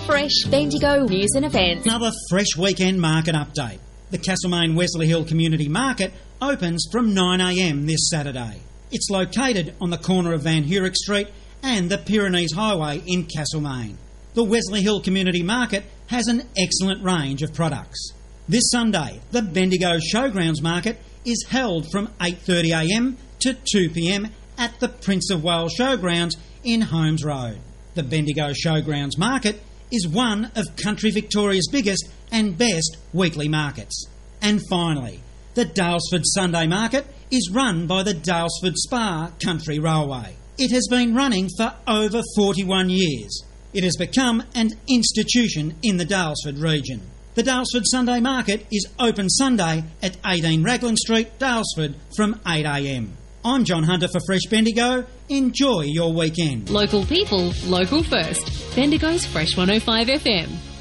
Fresh Bendigo news and events. Another fresh weekend market update. The Castlemaine Wesley Hill Community Market opens from 9 a.m. this Saturday. It's located on the corner of Van Hurick Street and the Pyrenees Highway in Castlemaine. The Wesley Hill Community Market has an excellent range of products. This Sunday, the Bendigo Showgrounds Market is held from 8:30 a.m. to 2 p.m. at the Prince of Wales Showgrounds in Holmes Road. The Bendigo Showgrounds Market is one of country Victoria's biggest and best weekly markets. And finally, the Dalesford Sunday Market is run by the Dalesford Spa Country Railway. It has been running for over 41 years. It has become an institution in the Dalesford region. The Dalesford Sunday Market is open Sunday at 18 Raglan Street, Dalesford from 8 a.m. I'm John Hunter for Fresh Bendigo. Enjoy your weekend. Local people, local first. Bendigo's Fresh 105 FM.